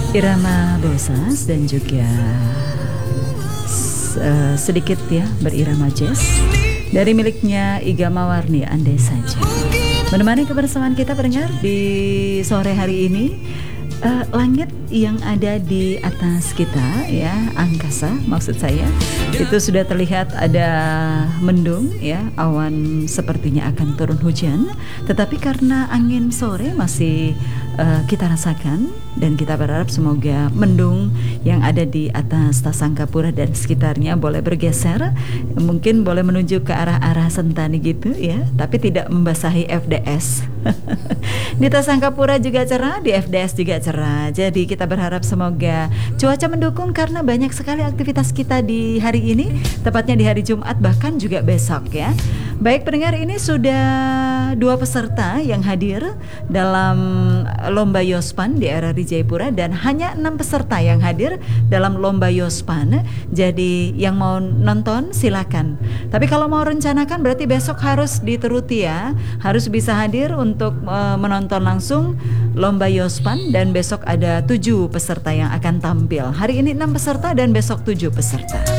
Irama Bosas dan juga sedikit ya berirama jazz dari miliknya Iga Mawarni, Andai Saja. Menemani kebersamaan kita pendengar di sore hari ini. Langit yang ada di atas kita ya, angkasa maksud saya, itu sudah terlihat ada mendung ya, awan sepertinya akan turun hujan, tetapi karena angin sore masih kita rasakan, dan kita berharap semoga mendung yang ada di atas Tasangkapura dan sekitarnya boleh bergeser, mungkin boleh menuju ke arah-arah Sentani gitu ya, tapi tidak membasahi FDS. Di Tasangkapura juga cerah, di FDS juga cerah. Jadi kita berharap semoga cuaca mendukung karena banyak sekali aktivitas kita di hari ini, tepatnya di hari Jumat bahkan juga besok ya. Baik pendengar, ini sudah 2 peserta yang hadir dalam Lomba Yospan di RRI Jayapura dan hanya 6 peserta yang hadir dalam Lomba Yospan. Jadi yang mau nonton silakan. Tapi kalau mau rencanakan berarti besok harus diteruti ya. Harus bisa hadir untuk menonton langsung Lomba Yospan, dan besok ada 7 peserta yang akan tampil. Hari ini 6 peserta dan besok 7 peserta.